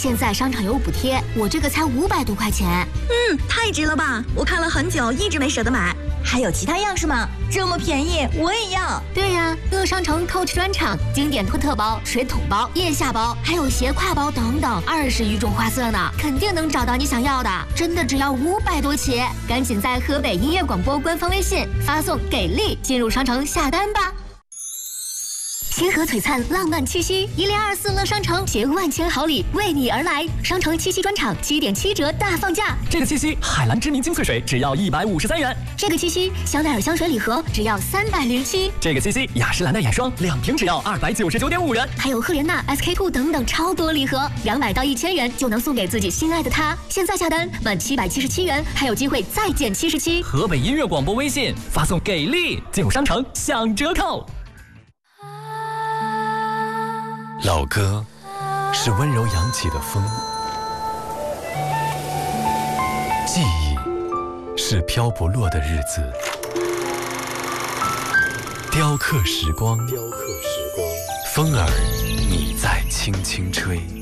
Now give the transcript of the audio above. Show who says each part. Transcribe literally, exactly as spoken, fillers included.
Speaker 1: 现在商场有补贴，我这个才五百多块钱。
Speaker 2: 嗯，太值了吧！我看了很久，一直没舍得买。
Speaker 3: 还有其他样式吗？这么便宜，我也要。
Speaker 1: 对呀、啊，乐商城 Coach 专场，经典托特包、水桶包、腋下包，还有斜挎包等等，二十余种花色呢，肯定能找到你想要的。真的只要五百多起，赶紧在河北音乐广播官方微信发送“给力”进入商城下单吧。星河璀璨，浪漫七夕，一零二四乐商城携万千好礼为你而来。商城七夕专场七点七折大放价，
Speaker 4: 这个七夕海蓝知名精粹水只要一百五十三元，
Speaker 1: 这个七夕香奈儿香水礼盒只要三百零七，
Speaker 4: 这个七夕雅诗兰黛眼霜两瓶只要二百九十九点五元，
Speaker 1: 还有赫莲娜、S K two 等等超多礼盒，两百到一千元就能送给自己心爱的他。现在下单满七百七十七元，还有机会再减七十七。
Speaker 4: 河北音乐广播微信发送“给力”进入商城享折扣。
Speaker 5: 老歌是温柔扬起的风，记忆是飘不落的日子，雕刻时光，雕刻时光，风儿你在轻轻吹。